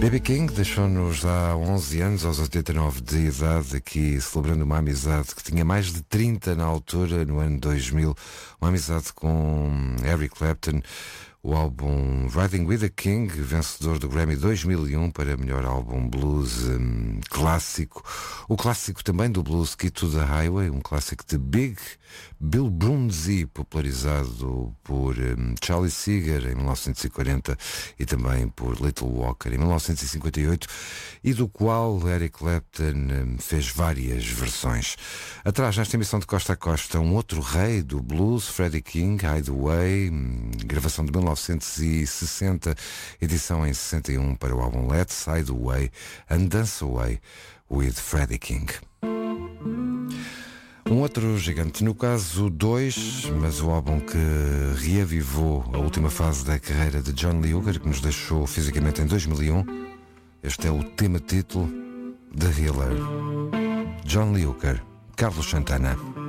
B.B. King deixou-nos há 11 anos, aos 89 de idade, aqui celebrando uma amizade que tinha mais de 30 na altura, no ano 2000, uma amizade com Eric Clapton. O álbum Riding with the King, vencedor do Grammy 2001 para melhor álbum blues clássico. O clássico também do blues Key to the Highway, um clássico de Bill Broonzy, popularizado por Charlie Seeger em 1940 e também por Little Walker em 1958, e do qual Eric Clapton fez várias versões. Atrás, nesta emissão de Costa a Costa, um outro rei do blues, Freddie King, Hideaway, gravação de 1960, edição em 61 para o álbum Let's Hide Away and Dance Away with Freddie King. Um outro gigante, no caso 2, mas o álbum que reavivou a última fase da carreira de John Lee Hooker, que nos deixou fisicamente em 2001. Este é o tema-título de Healer. John Lee Hooker, Carlos Santana.